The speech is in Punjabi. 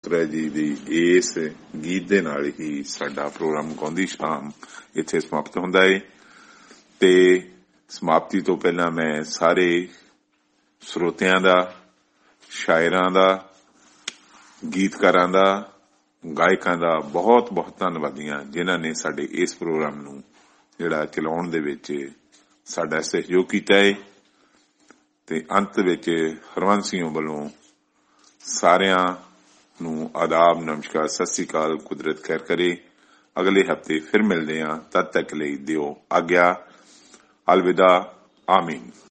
ਬਲੋਤਰਾ ਜੀ ਦੀ ਇਸ ਗੀਤ ਦੇ ਨਾਲ ਹੀ ਸਾਡਾ ਪ੍ਰੋਗਰਾਮ ਗਾਉਂਦੀ ਸ਼ਾਮ ਇੱਥੇ ਸਮਾਪਤ ਹੁੰਦਾ ਹੈ। ਤੇ ਸਮਾਪਤੀ ਤੋਂ ਪਹਿਲਾਂ ਮੈਂ ਸਾਰੇ ਸਰੋਤਿਆਂ ਦਾ, ਸ਼ਾਇਰਾਂ ਦਾ, ਗੀਤਕਾਰਾਂ ਦਾ, ਗਾਇਕਾਂ ਦਾ ਬਹੁਤ ਬਹੁਤ ਧੰਨਵਾਦੀ ਹਾਂ ਜਿਨ੍ਹਾਂ ਨੇ ਸਾਡੇ ਇਸ ਪ੍ਰੋਗਰਾਮ ਨੂੰ ਜਿਹੜਾ ਚਲਾਉਣ ਦੇ ਵਿੱਚ ਸਾਡਾ ਸਹਿਯੋਗ ਕੀਤਾ ਹੈ। ਤੇ ਅੰਤ ਵਿੱਚ ਹਰਵੰਸ ਸਿੰਘ ਵੱਲੋਂ ਸਾਰਿਆਂ ਨੂੰ ਆਦਾਬ, ਨਮਸਕਾਰ, ਸਤਿ ਸ੍ਰੀ ਅਕਾਲ। ਕੁਦਰਤ ਖੈਰ ਕਰੇ। ਅਗਲੇ ਹਫ਼ਤੇ ਫਿਰ ਮਿਲਦੇ ਹਾਂ। ਤਦ ਤੱਕ ਲਈ ਦਿਓ ਆਗਿਆ। ਅਲਵਿਦਾ। ਆਮੀਨ।